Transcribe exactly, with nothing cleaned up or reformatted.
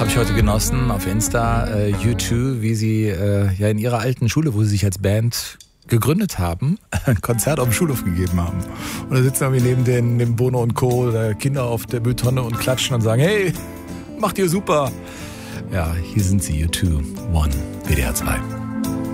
Habe ich heute genossen auf Insta, äh, U zwei, wie sie äh, ja in ihrer alten Schule, wo sie sich als Band gegründet haben, ein Konzert auf dem Schulhof gegeben haben. Und da sitzen wir neben den, dem Bono und Co., der Kinder auf der Mülltonne und klatschen und sagen, hey, macht ihr super. Ja, hier sind sie, U zwei, One, W D R zwei.